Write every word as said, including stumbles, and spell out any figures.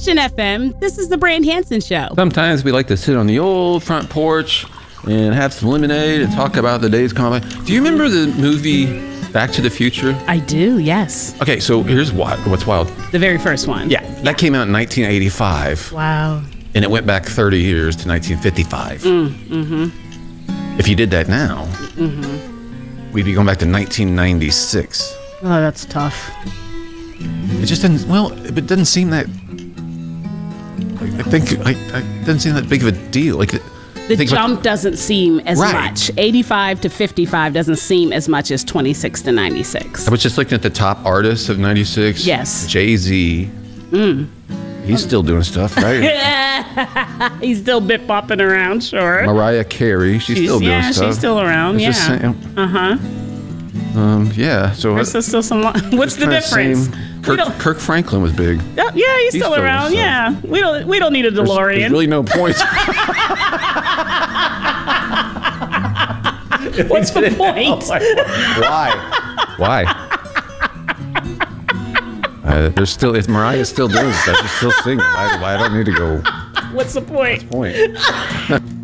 Christian F M. This is the Brand Hansen Show. Sometimes we like to sit on the old front porch and have some lemonade and talk about the days gone by. Do you remember the movie Back to the Future? I do, yes. Okay, so here's what, what's wild. The very first one. Yeah, that came out in nineteen eighty-five. Wow. And it went back thirty years to nineteen fifty-five. Mm, mm-hmm. If you did that now, mm-hmm. we'd be going back to nineteen ninety-six. Oh, that's tough. It just doesn't, well, it doesn't seem that, I think, I, it doesn't seem that big of a deal. Like, The jump about, doesn't seem as right. much. eighty-five to fifty-five doesn't seem as much as twenty-six to ninety-six. I was just looking at the top artists of ninety-six. Yes. Jay-Z. Mm. He's still doing stuff, right? He's still bit bopping around, sure. Mariah Carey, she's, she's still doing yeah, stuff. Yeah, she's still around, it's yeah. Uh-huh. Um, yeah, so... There's I, still some... What's the difference? Kirk, Kirk Franklin was big. Uh, yeah, he's, he's still, still around, yeah. We don't we don't need a DeLorean. There's, there's really no point. What's the point? Why? Why? Uh, there's still, if Mariah's still doing stuff, she's still singing. Why, why I don't need to go. What's the point? What's the point?